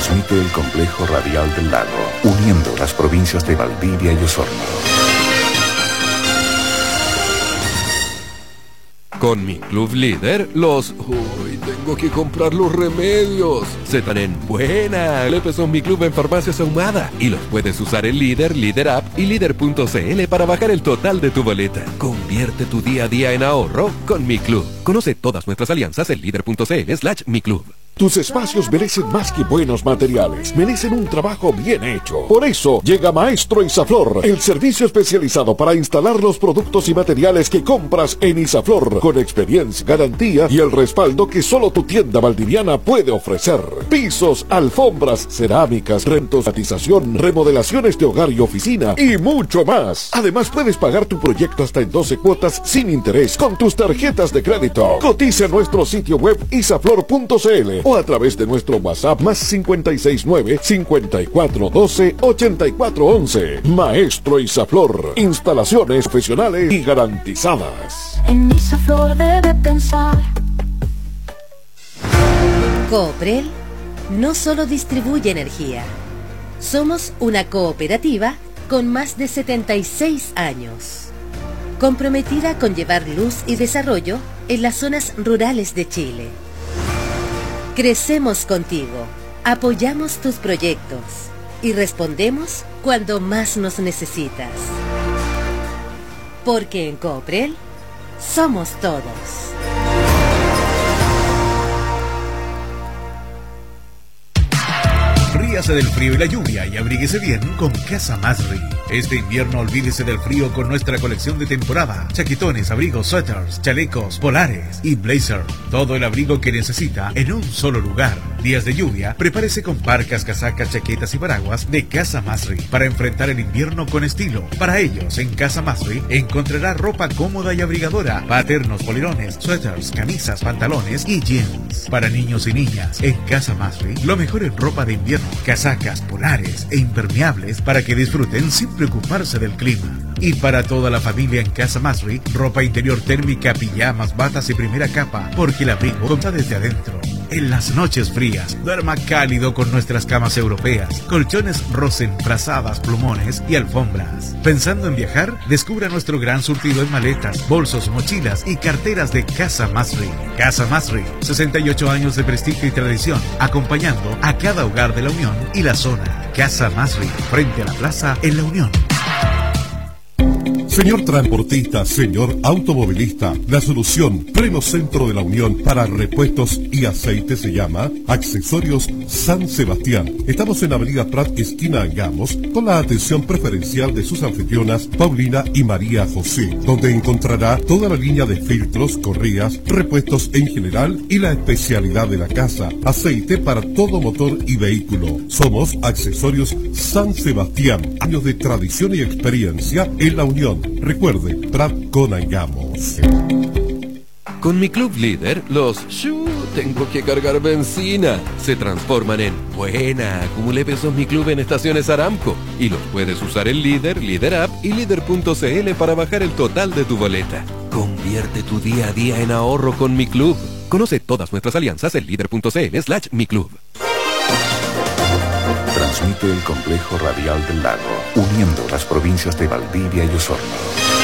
Transmite el complejo radial del lago, uniendo las provincias de Valdivia y Osorno. Con mi Club Líder, ¡Uy, tengo que comprar los remedios! Se están en buena. Lepe son mi club en Farmacias Ahumada. Y los puedes usar en Líder, Líder App y Líder.cl para bajar el total de tu boleta. Convierte tu día a día en ahorro con mi club. Conoce todas nuestras alianzas en Líder.cl/mi club. Tus espacios merecen más que buenos materiales, merecen un trabajo bien hecho. Por eso llega Maestro Isaflor, el servicio especializado para instalar los productos y materiales que compras en Isaflor, con experiencia, garantía y el respaldo que solo tu tienda valdiviana puede ofrecer. Pisos, alfombras, cerámicas, rentosatización, remodelaciones de hogar y oficina y mucho más. Además puedes pagar tu proyecto hasta en 12 cuotas sin interés con tus tarjetas de crédito. Cotiza en nuestro sitio web isaflor.cl o a través de nuestro WhatsApp más 569-5412-8411. Maestro Isaflor, instalaciones profesionales y garantizadas. En Isaflor debe pensar. Cooprel no solo distribuye energía. Somos una cooperativa con más de 76 años, comprometida con llevar luz y desarrollo en las zonas rurales de Chile. Crecemos contigo, apoyamos tus proyectos y respondemos cuando más nos necesitas. Porque en Cooprel somos todos. Ríase del frío y la lluvia y abríguese bien con Casa Masri. Este invierno olvídese del frío con nuestra colección de temporada. Chaquetones, abrigos, suéteres, chalecos, polares y blazer. Todo el abrigo que necesita en un solo lugar. Días de lluvia, prepárese con parcas, casacas, chaquetas y paraguas de Casa Masri para enfrentar el invierno con estilo. Para ellos, en Casa Masri encontrará ropa cómoda y abrigadora, paternos, polerones, suéteres, camisas, pantalones y jeans. Para niños y niñas, en Casa Masri, lo mejor en ropa de invierno, casacas, polares e impermeables para que disfruten sin preocuparse del clima. Y para toda la familia en Casa Masri, ropa interior térmica, pijamas, batas y primera capa, porque el abrigo está desde adentro. En las noches frías, duerma cálido con nuestras camas europeas, colchones Rosen, frazadas, plumones y alfombras. Pensando en viajar, descubra nuestro gran surtido en maletas, bolsos, mochilas y carteras de Casa Masri. Casa Masri, 68 años de prestigio y tradición, acompañando a cada hogar de la Unión y la zona. Casa Masri, frente a la plaza en la Unión. Señor transportista, señor automovilista, la solución Pleno Centro de la Unión para repuestos y aceite se llama Accesorios San Sebastián. Estamos en Avenida Prat, esquina Angamos, con la atención preferencial de sus anfitrionas Paulina y María José, donde encontrará toda la línea de filtros, correas, repuestos en general y la especialidad de la casa, aceite para todo motor y vehículo. Somos Accesorios San Sebastián, años de tradición y experiencia en la Unión. Recuerde, Prat con Angamos. Con mi Club Líder, tengo que cargar benzina se transforman en buena. Acumule pesos mi club en estaciones Aramco y los puedes usar en Líder, Líder App y Líder.cl para bajar el total de tu boleta. Convierte tu día a día en ahorro con mi club. Conoce todas nuestras alianzas en Líder.cl/mi club. Transmite el complejo radial del lago, uniendo las provincias de Valdivia y Osorno.